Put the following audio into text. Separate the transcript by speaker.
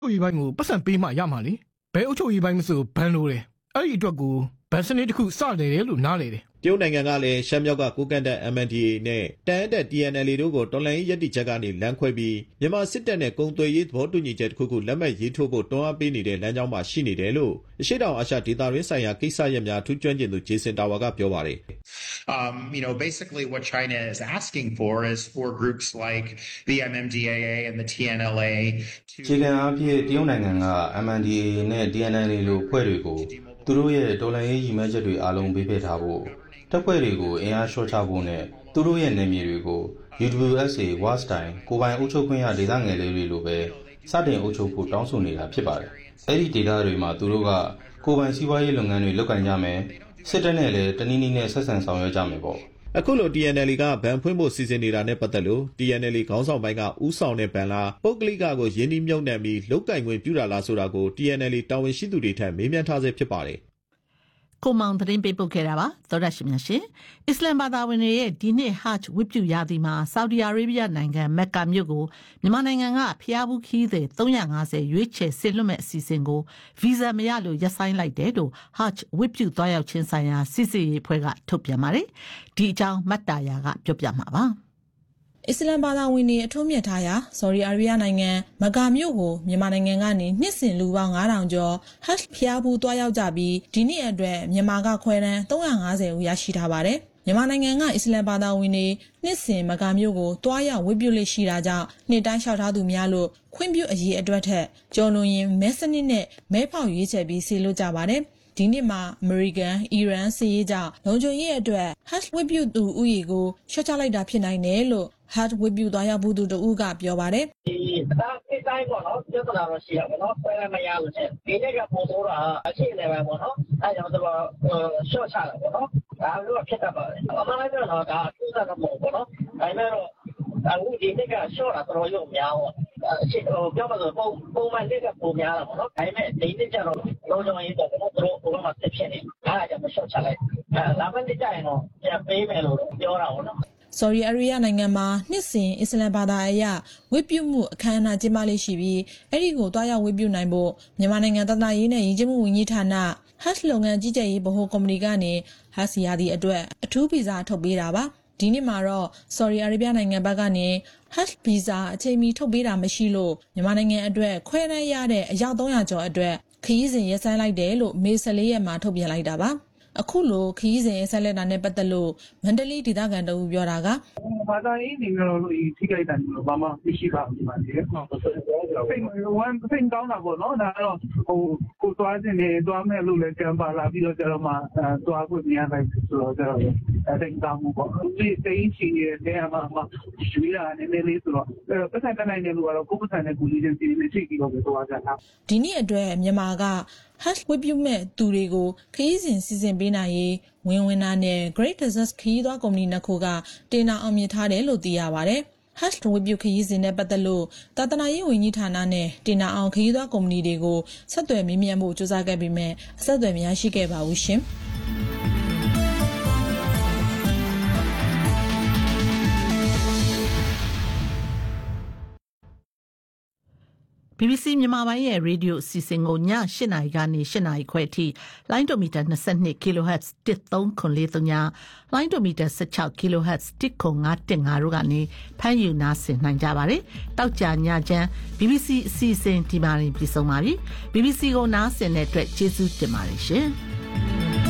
Speaker 1: ချုပ်ရေးပိုင်းကိုပတ်စံပေးမှရမှာလေဘယ်အုပ်ချုပ်ရေးပိုင်းမဆိုဘန်လို့တယ်အဲ့ဒီအတွက်ကိုဗန်စနစ်တစ်ခုစတယ်လို့နားလေတယ်
Speaker 2: တရုတ်နိုင်ငံကလည်းရှမ်းမြောက်ကကိုကန့်တပ် MNDAA နဲ့တန်အပ်တပ် TNLA တို့ကိုတော်လှန်ရေးရည်တည်ချက်ကနေလမ်းခွဲပြီးမြန်မာစစ်တပ်နဲ့ကုန်သွယ်ရေးသဘောတူညီချက်တစ်ခုခုလက်မှတ်ရေးထိုးဖို့တွန်းအားပေးနေတဲ့လမ်းကြောင်းမှာရှိနေတယ်လို့အရှေ့တောင်အာရှဒေသတွင်းဆိုင်ရာကိစ္စရပ်များထူးကျွမ်းကျင်သူဂျေဆင်တာဝါကပြောပါတယ်
Speaker 3: Basically what China is asking for is for groups like the MNDAA and the TNLA
Speaker 4: ခြေခံအားဖြင့်တရုတ်နိုင်ငံက MNDAA နဲ့ TNLA လို့ဖွဲ့တွေကိုသူတို့ရဲ့တော်လှန်ရေးရည်မှန်းချက်တွေအားလုံးပေးဖက်ထားဖို့တပ်ဖွဲ့တွေကိုအင်အားလျှော့ချဖို့နဲ့သူတို့ရဲ့နယ်မြေတွေကို UWSA ဝါစတိုင်ကိုပိုင်အုပ်ချုပ်ခွင့်ရဒေသငယ်လေးတွေလိုပဲစတင်အုပ်ချုပ်ဖို့တောင်းဆိုနေတာဖြစ်ပါတယ်။အဲ့ဒီဒေသတွေမှာသူတို့ကကိုပိုင်စီးပွားရေးလုပ်ငန်းတွေလုပ်ကိုင်ကြမယ်စစ်တပ်နဲ့လည်းတနည်းနည်းနဲ့ဆက်ဆံဆောင်ရွက်ကြမယ်ပေါ့
Speaker 2: အခုလို TNLA ကဘန်ဖွင့်ဖို့စီစဉ်နေတာနဲ့ပတ်သက်လို့ TNLA ခေါင်းဆောင်ပိုင်းကဥဆောင်တဲ့ဘန်လားပုဂ္ဂလိကကိုယင်းနှိမ့်မြုပ်နှံပြီးလုတ်ကင်ခွင့်ပြုတာလားဆိုတာကို TNLA တာဝန်ရှိသူတွေထံမေးမြန်းထားဆဲဖြစ်ပါတယ်
Speaker 5: ကိုမောင်သတင်းပေးပို့ခဲ့တာပါသောရရှိမြရှင်အစ္စလမ်ဘာသာဝင်တွေရဲ့ဒီနှစ်ဟတ်ဝတ်ပြုရာသီမှာဆော်ဒီအာရေဗျနိုင်ငံမက္ကာမြို့ကိုမြန်မာနိုင်ငံကဖျားဘူးခီးသည်350ရွေးချယ်ဆင်လွှတ်မဲ့အစီအစဉ်ကိုဗီဇာမရလို့ရပ်ဆိုင်းလိုက်တယ်လို့ဟတ်ဝတ်ပြုသွားရောက်ခြင်းဆိုင်ရာစစ်ဆေးရေးအဖွဲ့ကထုတ်ပြန်ပါတယ်ဒီအကြောင်းမတ်တာယာကပြောပြမှာပါ
Speaker 6: အစ္စလမ်ဘာသာဝင်တွေအထွတ်မြတ်ထားရာဆော်ဒီအာရေဗျနိုင်ငံမက္ကာမြို့ကိုမြန်မာနိုင်ငံကနေနှစ်စဉ်လူပေါင်း9000ကျော်ဟတ်ဖျားဘူးသွားရောက်ကြပြီးဒီနှစ်အတွက်မြန်မာကခွဲတန်း350ဦးရရှိထားပါတယ်။မြန်မာနိုင်ငံကအစ္စလမ်ဘာသာဝင်တွေနှစ်စဉ်မက္ကာမြို့ကိုတွားရောက်ဝတ်ပြုလက်ရှိတာကြောင့်နှစ်တိုင်းလျှောက်ထားသူများလို့ခွင့်ပြုအရေးအတွက်ထက်ကျော်လွန်ရင်မဲစနစ်နဲ့မဲဖောက်ရွေးချယ်ပြီးဆေလွတ်ကြပါတယ်။ဒီနှစ်မှာအမေရိကန်၊အီရန်စစ်ရေးကြောင့်လုံခြုံရေးအတွက်ဟတ်ဝတ်ပြုသူဥယျာဉ်ကိုရှော့ချလိုက်တာဖြစ်နိုင်တယ်လို့ဟတ်ဝတ်ပြုသွားရောက်ဘူးသူတို့ကပြောပါတယ်
Speaker 7: ။ဒီအတိုင်းပေါ့နော်ပြဿနာတော့ရှိရပါတော့။ပဲမရလို့ချင်းဒီနေ့ကပုံတော့အခြေအနေပဲပေါ့နော်။အဲကြောင့်တော့ရှော့ချတာပေါ့နော်။ဒါလို့ဖြစ်တတ်ပါတယ်။အမှန်တိုင်းတော့ဒါအထူးစားတော့ပေါ့နော်။ဒါပေမဲ့တော့အခုဒီနေ့ကရှော့တာတော်ရုံများပေါ့။အခြေပြောမှဆိုပုံမှန်နေ့ကပုံများတာပေါ့နော်။ဒါပေမဲ့ဒီနေ့ကျတော့လုံခြုံရေးတော့တို့ဘုံမှာဆက်ဖြစ်နေ။ဒါကြောင့်မရှော့ချလိုက်။လာမယ့်နေ့ကျရင်တော့ပြန်ပေးမယ်လို့ပြောတာပေါ့နော်။
Speaker 6: ဆော်ဒီအာရေဗျနိုင်ငံမှာနှစ်စဉ်အစ္စလမ်ဘာသာအရဝတ်ပြုမှုအခမ်းအနားကျင်းပလေးရှိပြီးအဲ့ဒီကိုတွားရောက်ဝတ်ပြုနိုင်ဖို့မြန်မာနိုင်ငံသဒ္ဒါရေးနဲ့ယဉ်ကျေးမှုဝန်ကြီးဌာနဟတ်လုပ်ငန်းကြီးကြပ်ရေးဗဟိုကော်မတီကနေဟတ်စီယာဒီအတွက်အထူးဗီဇာထုတ်ပေးတာပါဒီနှစ်မှာတော့ဆော်ဒီအာရေဗျနိုင်ငံဘက်ကနေဟတ်ဗီဇာအချိန်မီထုတ်ပေးတာမရှိလို့မြန်မာနိုင်ငံအတွက်ခွဲတန်းရတဲ့အယောက်300ကျော်အတွက်ခရီးစဉ်ရပ်ဆိုင်းလိုက်တယ်လို့မေ14ရက်မှာထုတ်ပြန်လိုက်တာပါအခုလိုခရီးစဉ်ဆက်လက်တာနဲ့ပတ်သက်လို့မန္တလေးဒေသခံတို့ပြောတာက
Speaker 8: ဘာသာရေးနေမျိုးလို့ထိခိုက်တယ်လို့ဘာမှမရှိပါဘူးဒီမှာလေဟုတ်စိတ်ကောင်းတာပေါ့နော်ဒါတော့ကိုသွားခြင်းနေသွားမယ်လို့လည်းကံပါလာပြီးတော့ကျတော့မှသွားဖို့မြန်လိုက်ဆိုတော့ကျတော့စိတ်ကောင်းမှုပေါ့ဒီစိတ်ချီရဲ့နေရာမှာရွှေလာနေနေလေးဆိုတော့ပတ်သက်နိုင်တယ်လို့ကတော့ကိုယ်ပတ်သက်တဲ့ကူညီခြင်းစီးနေချိတ်ပြီးတော့သွားကြတာ
Speaker 6: ဒီနေ့အတွက်မြန်မာကဟတ်ဝတ်ပြုမဲ့သူတွေကိုခရီးစဉ်စီစဉ်ပေးနိုင်ရေးဝင်နာနဲ့ Great Desert ခရီးသွားကုမ္ပဏီနှစ်ခုကတင်နာအောင်မြင်ထားတယ်လို့သိရပါတယ်။ဟတ်ဝတ်ပြုခရီးစဉ်နဲ့ပတ်သက်လို့သာသနာရေးဝန်ကြီးဌာနနဲ့တင်နာအောင်ခရီးသွားကုမ္ပဏီတွေကိုဆက်သွယ်မေးမြန်းဖို့ကြိုးစားခဲ့ပေမဲ့အဆက်အသွယ်မရရှိခဲ့ပါဘူးရှင်။
Speaker 5: BBC မြန်မာပိုင်းရဲ့ရေဒီယိုအစီအစဉ်ကိုည8:00နာရီကနေ8:00နာရီခွဲအထိလိုင်းဒိုမီတာ22 kHz 13943လိုင်းဒိုမီတာ16 kHz 10515တို့ကနေဖမ်းယူနားဆင်နိုင်ကြပါတယ်။တောက်ကြညချမ်း BBC အစီအစဉ်ဒီမှာပြီးဆုံးပါပြီ။ BBC ကိုနားဆင်တဲ့အတွက်ကျေးဇူးတင်ပါတယ်ရှင်။